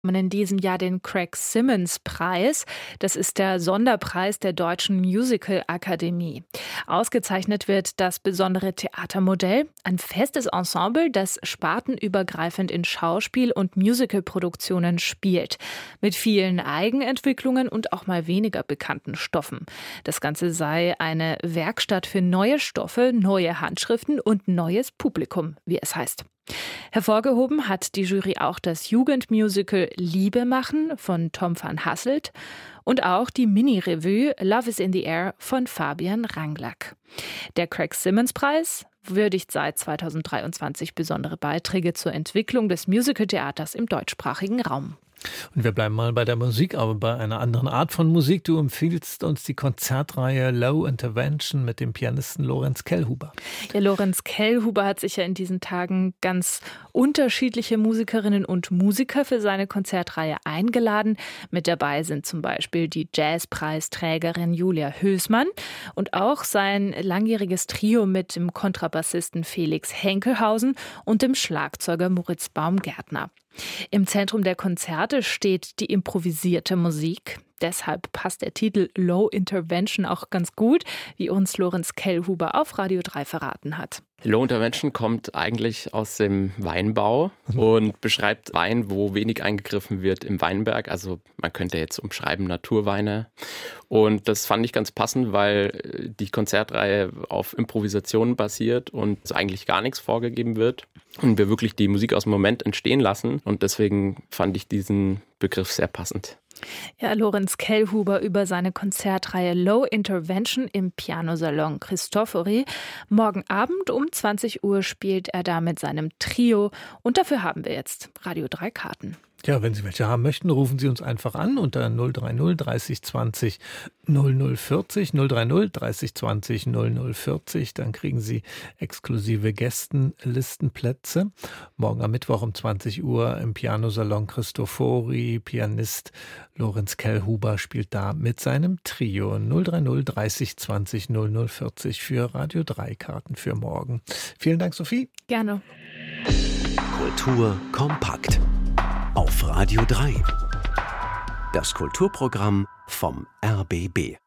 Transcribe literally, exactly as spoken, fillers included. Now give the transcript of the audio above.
In diesem Jahr den Craig-Simmons-Preis. Das ist der Sonderpreis der Deutschen Musical-Akademie. Ausgezeichnet wird das besondere Theatermodell, ein festes Ensemble, das spartenübergreifend in Schauspiel- und Musicalproduktionen spielt. Mit vielen Eigenentwicklungen und auch mal weniger bekannten Stoffen. Das Ganze sei eine Werkstatt für neue Stoffe, neue Handschriften und neues Publikum, wie es heißt. Hervorgehoben hat die Jury auch das Jugendmusical Liebe machen von Tom van Hasselt und auch die Mini-Revue Love is in the Air von Fabian Ranglack. Der Craig-Simmons-Preis würdigt seit zweitausenddreiundzwanzig besondere Beiträge zur Entwicklung des Musicaltheaters im deutschsprachigen Raum. Und wir bleiben mal bei der Musik, aber bei einer anderen Art von Musik. Du empfiehlst uns die Konzertreihe Low Intervention mit dem Pianisten Lorenz Kellhuber. Ja, Lorenz Kellhuber hat sich ja in diesen Tagen ganz unterschiedliche Musikerinnen und Musiker für seine Konzertreihe eingeladen. Mit dabei sind zum Beispiel die Jazzpreisträgerin Julia Hößmann und auch sein langjähriges Trio mit dem Kontrabassisten Felix Henkelhausen und dem Schlagzeuger Moritz Baumgärtner. Im Zentrum der Konzerte steht die improvisierte Musik. Deshalb passt der Titel Low Intervention auch ganz gut, wie uns Lorenz Kellhuber auf Radio drei verraten hat. Low Intervention kommt eigentlich aus dem Weinbau und beschreibt Wein, wo wenig eingegriffen wird im Weinberg. Also man könnte jetzt umschreiben Naturweine. Und das fand ich ganz passend, weil die Konzertreihe auf Improvisationen basiert und eigentlich gar nichts vorgegeben wird. Und wir wirklich die Musik aus dem Moment entstehen lassen. Und deswegen fand ich diesen Begriff sehr passend. Ja, Lorenz Kellhuber über seine Konzertreihe Low Intervention im Pianosalon Cristofori. Morgen Abend um zwanzig Uhr spielt er da mit seinem Trio und dafür haben wir jetzt Radio drei Karten. Ja, wenn Sie welche haben möchten, rufen Sie uns einfach an unter null drei null dreißig zwanzig null null vierzig, null drei null dreißig zwanzig null null vierzig. Dann kriegen Sie exklusive Gästenlistenplätze. Morgen am Mittwoch um zwanzig Uhr im Pianosalon Cristofori. Pianist Lorenz Kellhuber spielt da mit seinem Trio. null drei null dreißig zwanzig null null vierzig für Radio drei Karten für morgen. Vielen Dank, Sophie. Gerne. Kultur kompakt. Auf Radio drei. Das Kulturprogramm vom R B B.